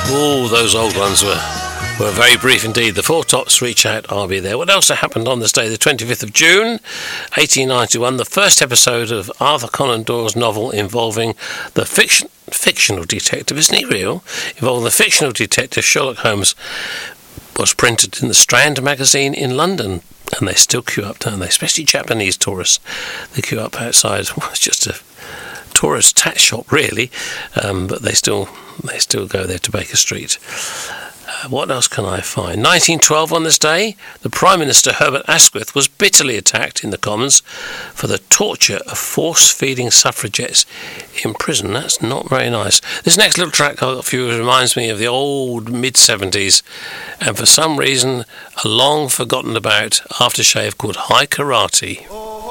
Oh, those old ones were very brief indeed. The Four Tops, Reach Out, I'll Be There. What else happened on this day, the 25th of June, 1891? The first episode of Arthur Conan Doyle's novel involving the fictional detective, isn't he real? Involving the fictional detective Sherlock Holmes was printed in the Strand magazine in London. And they still queue up, don't they? Especially Japanese tourists. They queue up outside. Well, it's just a tourist tat shop, really. But they still go there to Baker Street. What else can I find? 1912 on this day, the Prime Minister Herbert Asquith was bitterly attacked in the Commons for the torture of force-feeding suffragettes in prison. That's not very nice. This next little track I've got for you reminds me of the old mid-70s, and for some reason a long forgotten about aftershave called High Karate.